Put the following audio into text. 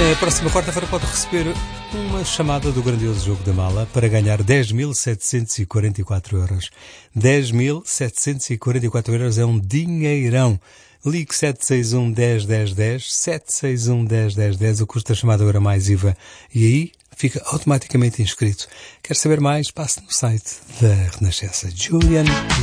Na próxima quarta-feira pode receber uma chamada do grandioso Jogo da Mala para ganhar 10.744 euros. 10.744 euros é um dinheirão. Ligue 761 10 10 10, 761 10 10 10, o custo da chamada agora mais IVA. E aí fica automaticamente inscrito. Quer saber mais? Passe no site da Renascença. Julian